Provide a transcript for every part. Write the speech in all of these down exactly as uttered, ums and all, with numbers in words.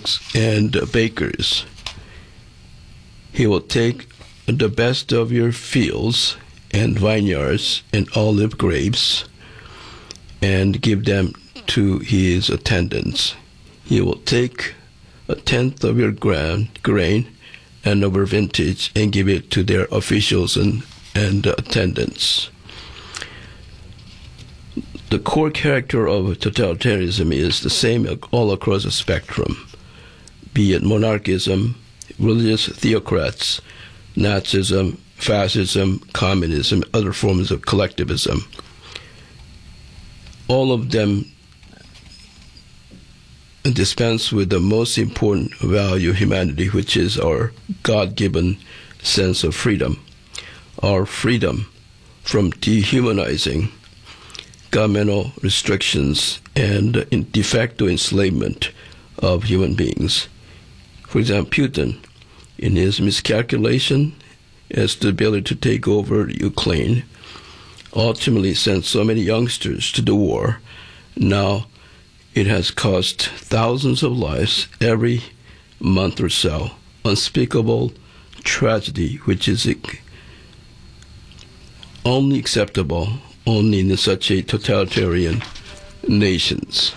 cooks and bakers. He will take the best of your fields and vineyards and olive grapes and give them to his attendants. He will take a tenth of your grain, grain and of your vintage and give it to their officials and, and attendants. The core character of totalitarianism is the same all across the spectrum, be it monarchism, religious theocrats, Nazism, fascism, communism, other forms of collectivism. All of them dispense with the most important value of humanity, which is our God-given sense of freedom, our freedom from dehumanizing governmental restrictions and de facto enslavement of human beings. For example, Putin, in his miscalculation as to the ability to take over Ukraine, ultimately sent so many youngsters to the war. Now it has cost thousands of lives every month or so. Unspeakable tragedy, which is only acceptable only in such a totalitarian nations.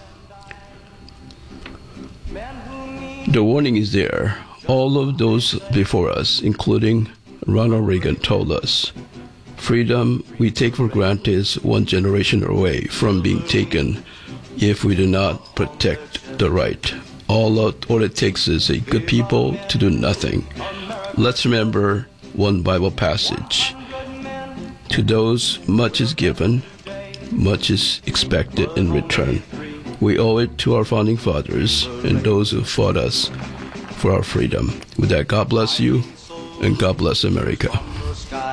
The warning is there. All of those before us, including Ronald Reagan, told us, freedom we take for granted is one generation away from being taken if we do not protect the right. All, of, all it takes is a good people to do nothing. Let's remember one Bible passage. To those much is given, much is expected in return. We owe it to our founding fathers and those who fought us for our freedom. With that, God bless you, and God bless America.